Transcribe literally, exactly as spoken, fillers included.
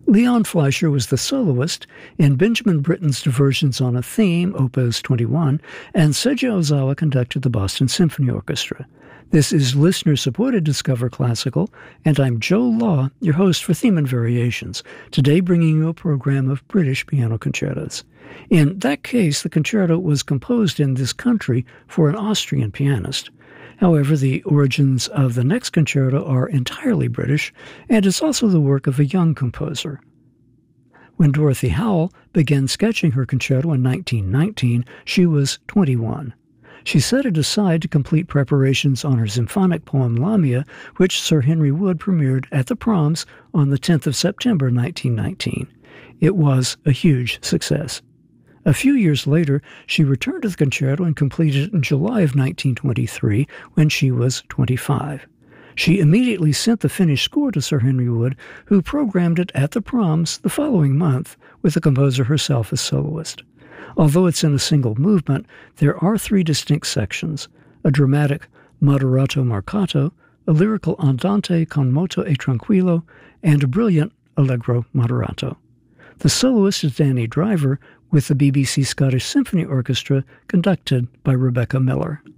Leon Fleischer was the soloist in Benjamin Britten's Diversions on a Theme, Opus twenty-one, and Seiji Ozawa conducted the Boston Symphony Orchestra. This is listener-supported Discover Classical, and I'm Joe Law, your host for Theme and Variations, today bringing you a program of British piano concertos. In that case, the concerto was composed in this country for an Austrian pianist. However, the origins of the next concerto are entirely British, and is also the work of a young composer. When Dorothy Howell began sketching her concerto in nineteen nineteen, she was twenty-one. She set it aside to complete preparations on her symphonic poem Lamia, which Sir Henry Wood premiered at the Proms on the tenth of September nineteen nineteen. It was a huge success. A few years later, she returned to the concerto and completed it in July of nineteen twenty-three, when she was twenty-five. She immediately sent the finished score to Sir Henry Wood, who programmed it at the Proms the following month, with the composer herself as soloist. Although it's in a single movement, there are three distinct sections: a dramatic moderato marcato, a lyrical andante con moto e tranquillo, and a brilliant allegro moderato. The soloist is Danny Driver, with the B B C Scottish Symphony Orchestra, conducted by Rebecca Miller.